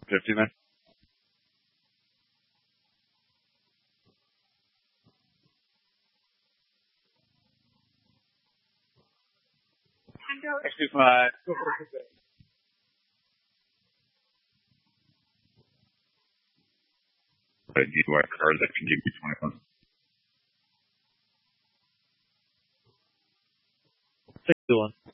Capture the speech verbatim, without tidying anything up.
Fifty then. Sixty-five. But do you want a card that can give you twenty-one? Six to one.